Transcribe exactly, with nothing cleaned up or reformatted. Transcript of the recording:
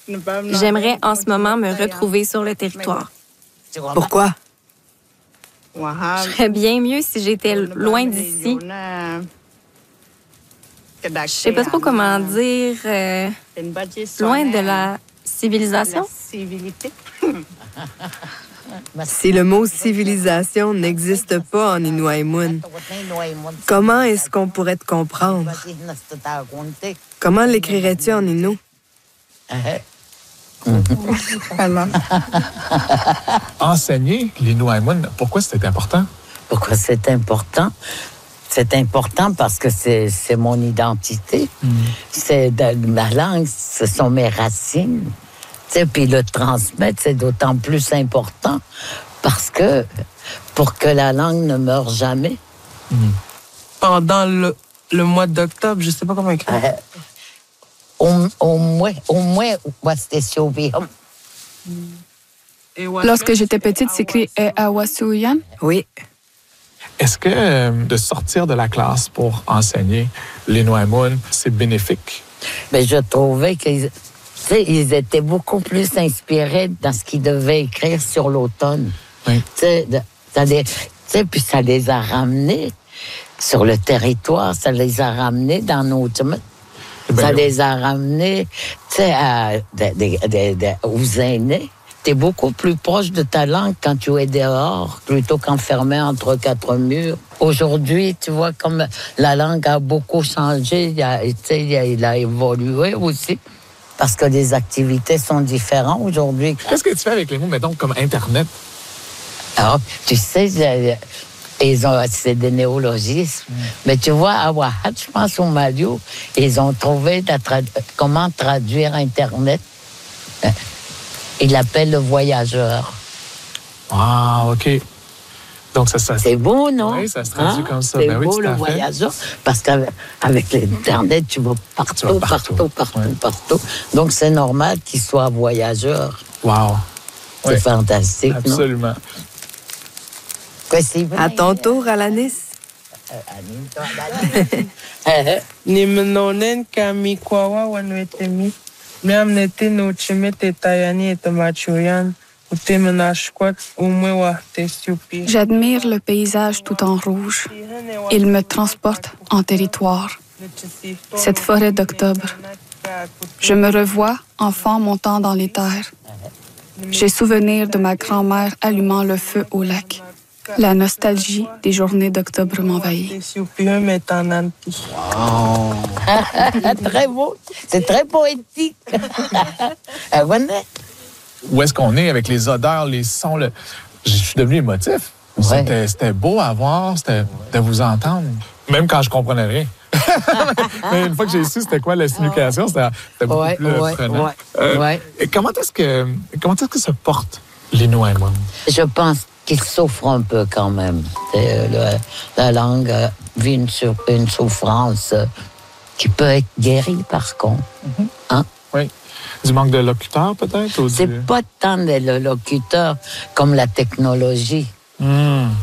J'aimerais en ce moment me retrouver sur le territoire. Pourquoi? Je serais bien mieux si j'étais loin d'ici. Je sais pas trop comment dire. euh, loin de la civilisation. Si le mot civilisation n'existe pas en Inouïmoun, comment est-ce qu'on pourrait te comprendre? Comment l'écrirais-tu en Inou? Enseigner l'Inouïmoun, pourquoi c'était important? Pourquoi c'est important? C'est important parce que c'est, c'est mon identité. Mm. C'est de, ma langue, ce sont mes racines. T'sais, puis le transmettre, c'est d'autant plus important parce que pour que la langue ne meure jamais. Mm. Pendant le, le mois d'octobre, je ne sais pas comment écrire. Euh, au, au moins, au moins, c'était Sovium. Lorsque j'étais petite, c'est écrit E Awasuyan. Oui. Est-ce que euh, de sortir de la classe pour enseigner l'Inouïmoun, c'est bénéfique? Bien, je trouvais qu'ils ils étaient beaucoup plus inspirés dans ce qu'ils devaient écrire sur l'automne. Oui. Ça les, puis ça les a ramenés sur le territoire, ça les a ramenés dans nos... Ben ça les a ramenés à, de, de, de, de, aux aînés. Tu es beaucoup plus proche de ta langue quand tu es dehors plutôt qu'enfermé entre quatre murs. Aujourd'hui, tu vois, comme la langue a beaucoup changé, il a, il a, il a évolué aussi parce que les activités sont différentes aujourd'hui. Qu'est-ce que tu fais avec les mots, mettons, comme Internet? Alors, tu sais, ils ont, c'est des néologismes. Mm. Mais tu vois, à Ouahat, je pense au Malio, ils ont trouvé la trad- comment traduire Internet. Ils l'appellent le voyageur. Ah, OK. Donc, ça, ça... C'est beau, non? Oui, ça se traduit hein? Comme ça. C'est ben beau, oui, le voyageur, parce qu'avec l'Internet, tu vas partout, tu vas partout, partout, partout, ouais. partout. Donc, c'est normal qu'il soit voyageur. Wow. C'est oui. fantastique, absolument. Non? À ton tour, Alanis. Nimenonen kamikwawa wanwetemi. Miamnete no chimete tayani et machuyan. J'admire le paysage tout en rouge. Il me transporte en territoire. Cette forêt d'octobre. Je me revois, enfant montant dans les terres. J'ai souvenir de ma grand-mère allumant le feu au lac. La nostalgie des journées d'octobre m'envahit. Wow. Très beau. C'est très poétique. Où est-ce qu'on est avec les odeurs, les sons? Le... Je suis devenu émotif. Ouais. C'était, c'était beau à voir, c'était ouais. de vous entendre. Même quand je comprenais rien. Mais une fois que j'ai su c'était quoi la signification, c'était, c'était beaucoup ouais, plus ouais, prenant. Ouais, euh, ouais. Et comment est-ce que comment est-ce que se porte l'Inouïmoun? Je pense qu'il souffre un peu quand même. Le, la langue vit une, une souffrance qui peut être guérie par contre. Mm-hmm. Hein? Oui. Du manque de locuteurs, peut-être? Ou C'est du... pas tant de locuteurs comme la technologie. Mm.